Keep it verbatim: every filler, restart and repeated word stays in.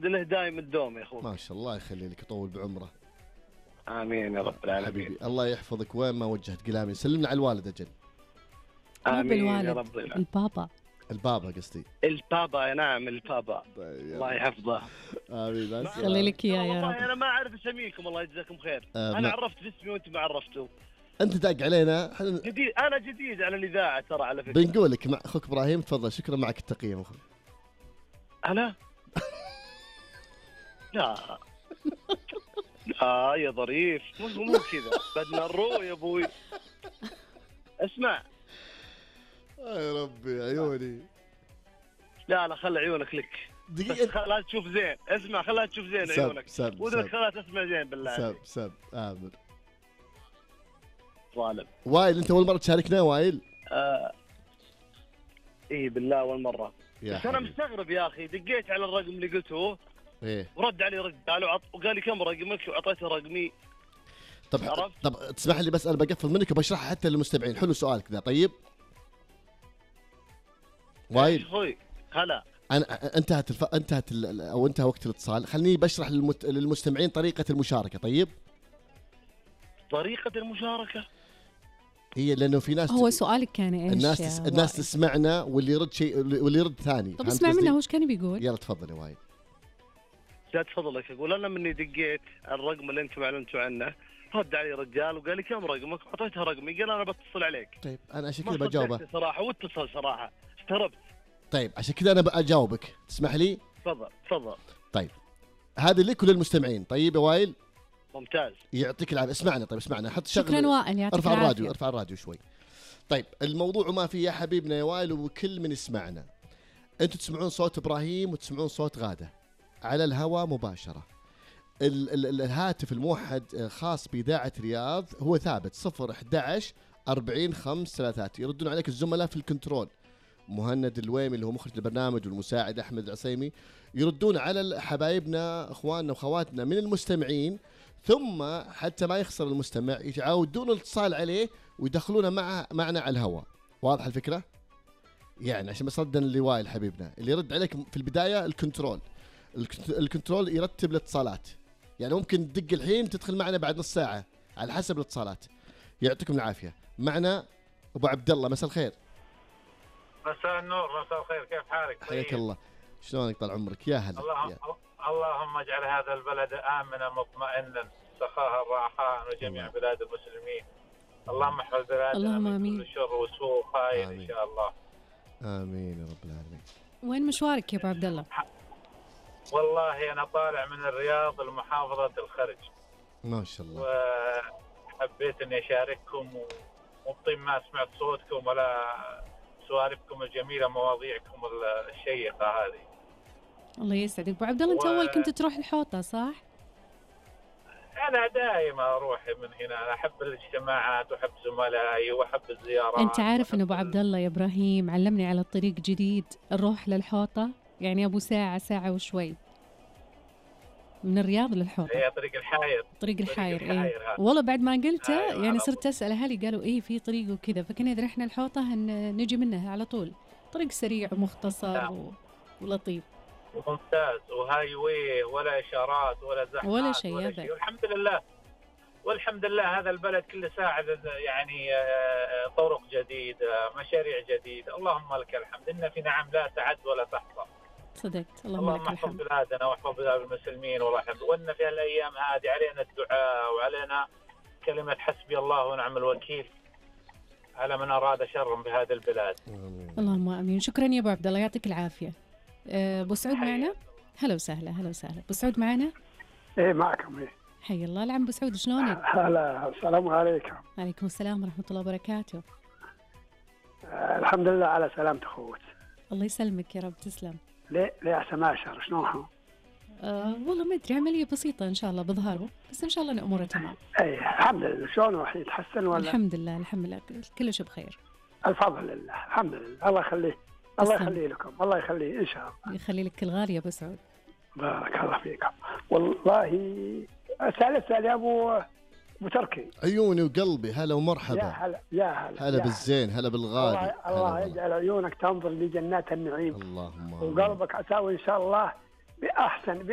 والد له دايم الدوم يا اخوي. ما شاء الله يخلي لك يطول بعمره. امين يا رب العالمين. حبيبي الله يحفظك وين ما وجهت كلامي. سلمنا على الوالد اجل. امين يا رب العالمين. البابا البابا قصدي. البابا نعم البابا. الله يحفظه. امين. خلي لك اياه يا رب. والله انا ما اعرف اسميكم الله يجزاكم خير. آه انا عرفت اسمي وانتم ما عرفتوا. انت داق علينا حن... جديد انا جديد على الاذاعه ترى على فكره. بنقول لك مع اخوك ابراهيم تفضل. شكرا معك التقييم اخوي. انا لا لا يا ظريف مو مو كذا بدنا الروح يا ابوي. اسمع يا ربي عيوني. لا لا خلي عيونك لك دقيقة خلها تشوف زين. اسمع خلها تشوف زين سب عيونك. سب ودك خلها تسمع زين بالله. سب سب آمر. ظالم. وائل انت اول مرة تشاركنا وائل؟ آه ايه بالله اول مرة. بس انا مستغرب يا اخي دقيت على الرقم اللي قلته ايه ورد علي رجال وعط وقال لي كم رقمك وعطيته رقمي. طب عرفت؟ طب تسمح لي بس انا بقفل منك وبشرحها حتى للمستمعين. حلو سؤالك ذا. طيب وائل اخوي هلا انا انتهت الف... انتهت ال... او انتهى وقت الاتصال. خليني بشرح للمت... للمستمعين طريقة المشاركة. طيب طريقة المشاركة هي لانه في ناس هو سؤالك كان ايش؟ الناس تس... الناس تسمعنا واللي يرد شيء واللي يرد ثاني. طب اسمع منه وش كان بيقول. يلا تفضل يا وائل. لا تفضلك. اقول انا مني دقيت الرقم اللي انتم اعلنتوا عنه رد علي رجال وقال لي كم رقمك اعطيته رقمي قال انا بتصل عليك. طيب انا عشان كذا بجاوبه صراحه واتصل صراحه استغربت. طيب عشان كذا انا بجاوبك تسمح لي. تفضل تفضل. طيب هذا لك وللمستمعين. طيب يا وائل ممتاز يعطيك العافيه. اسمعنا طيب اسمعنا حط شغل. شكرا وائل يعطيك ارفع العافية. الراديو ارفع الراديو شوي. طيب الموضوع ما فيه يا حبيبنا يا وائل وكل من يسمعنا. انتم تسمعون صوت ابراهيم وتسمعون صوت غاده على الهواء مباشره. ال ال ال الهاتف الموحد خاص بإذاعة رياض هو ثابت صفر أحد عشر أربعين خمس ثلاثات. يردون عليك الزملاء في الكنترول مهند الويمي اللي هو مخرج البرنامج والمساعد أحمد العسيمي يردون على حبايبنا أخواننا وأخواتنا من المستمعين. ثم حتى ما يخسر المستمع يعودون الاتصال عليه ويدخلونه معه معنا على الهواء. واضح الفكرة؟ يعني عشان بس ردا لوائل حبيبنا اللي يرد عليك في البداية الكنترول الكنترول يرتب الاتصالات. يعني ممكن تدق الحين تدخل معنا بعد نص ساعة على حسب الاتصالات. يعطيكم العافية. معنا أبو عبد الله مساء الخير. مساء النور مساء الخير كيف حالك؟ حياك الله شلونك طال عمرك يا هلا. اللهم, يا. اللهم اجعل هذا البلد آمنا مطمئنا سخاء رخاء وجميع الله. بلاد المسلمين. اللهم احفظ بلادنا اللهم من آمين. كل شر وسوء خير ان شاء الله. آمين يا رب العالمين. وين مشوارك يا أبو عبد الله؟ والله أنا طالع من الرياض لمحافظة الخرج. ما شاء الله. وحبيت إني أشارككم ومبطين ما سمعت صوتكم ولا سوالفكم الجميلة مواضيعكم الشيقة هذه. الله يسعدك أبو عبد الله. أنت أول كنت تروح الحوطة صح؟ أنا دائما أروح من هنا. أنا أحب الاجتماعات وأحب زملائي وأحب الزيارات. أنت عارف إن أبو عبد الله يا إبراهيم علمني على الطريق جديد نروح للحوطة يعني أبو ساعة ساعة وشوي من الرياض للحوطة. هي طريق الحاير. طريق الحاير, طريق الحاير إيه. والله بعد ما قلته أيوة يعني صرت أسأل أهلي قالوا إيه في طريق وكذا. فكنا إذا رحنا الحوطة هن نجي منها على طول. طريق سريع ومختصر و... ولطيف. ممتاز وهاي واي ولا إشارات ولا زحمات ولا شيء ولا أبد. والحمد لله والحمد لله هذا البلد كل ساعة يعني طرق جديدة مشاريع جديدة. اللهم لك الحمد. إن في نعم لا تعد ولا تحصى. صدقت. اللهم, اللهم لك احفظ الحمد. بلادنا واحفظ بلاد المسلمين والله الحمد. وإن في هالأيام هذه علينا الدعاء وعلينا كلمة حسبي الله ونعم الوكيل على من أراد شر بهذه البلاد. اللهم آمين. شكرا يا أبو عبد الله يعطيك العافية. أبو سعود معنا. هلا وسهلا هلا وسهلا. أبو سعود معنا. إيه معكم إيه. حي الله. العم أبو سعود شلونك؟ هلا السلام عليكم. عليكم السلام ورحمة الله وبركاته. آه الحمد لله على سلامة أخوت. الله يسلمك يا رب. تسلم. ليه ليه سماشر شلونها؟ آه والله ما أدري عملية بسيطة إن شاء الله بظهره بس إن شاء الله أموره تمام. أي الحمد لله. شلونه راح يتحسن ولا؟ الحمد لله الحمد لله كل شيء بخير. الفضل لله الحمد لله. الله يخليه الله يخليه لكم. الله يخليه إن شاء الله. يخلي لك الغالي يا أبو سعود. بارك الله فيكم. والله سألت يا أبو أبو تركي. عيوني وقلبي هلا ومرحبا. يا هلا يا هلا هلا بالزين هلا بالغالي. الله, الله يجعل عيونك تنظر لجنات النعيم. اللهم وقلبك عساوي إن شاء الله بأحسن